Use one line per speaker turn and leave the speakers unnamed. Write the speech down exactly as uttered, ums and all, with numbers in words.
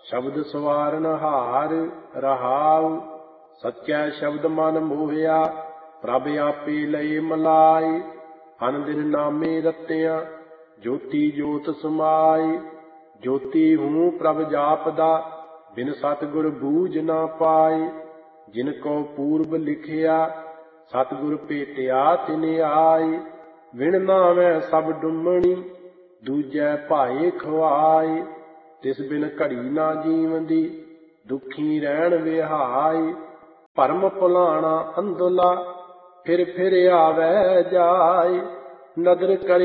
ਸ਼ਬਦ ਸਵਾਰਨ ਹਾਰ ਰਹਾਉ। ਸੱਚੈ ਸ਼ਬਦ ਮਨ ਮੋਹਿਆ ਪ੍ਰਭ ਆਪੇ ਲਏ ਮਲਾਈ। ਅਨ ਦਿਨ ਨਾਮੇ ਰਤਿਆ ਜੋਤੀ ਜੋਤ ਸਮਾਈ। ਜੋਤੀ ਹੂੰ ਪ੍ਰਭ ਜਾਪਦਾ ਬਿਨ ਸਤਿਗੁਰ ਬੂਝ ਨਾ ਪਾਈ। ਜਿਨ ਕੋ ਪੂਰਬ ਲਿਖਿਆ ਸਤਿਗੁਰ ਭੇਟਿਆ ਤਿਨ ਆਈ। ਵਿਣ ਨਾਵੈ ਸਭ ਡੁੰਮਣੀ ਦੂਜੈ ਭਾਏ ਖਵਾਈ। ਤਿਸ ਬਿਨ ਘੜੀ ਨਾ ਜੀਵਦੀ ਦੁਖੀ ਰਹਿਣ ਵਿਹਾਈ। ਭਰਮ ਭੁਲਾਣਾ ਅੰਧਲਾ ਫਿਰ ਫਿਰ ਆਵੈ ਜਾਈ। ਨਦਰ ਕਰੇ